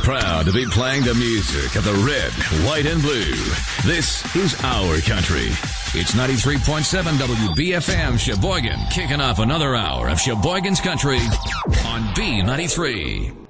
Proud to be playing the music of the red, white, and blue. This is our country. It's 93.7 WBFM Sheboygan, kicking off another hour of Sheboygan's Country on B93.